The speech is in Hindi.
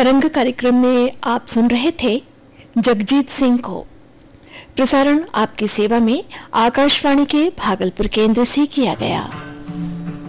तरंग कार्यक्रम में आप सुन रहे थे जगजीत सिंह को। प्रसारण आपकी सेवा में आकाशवाणी के भागलपुर केंद्र से किया गया।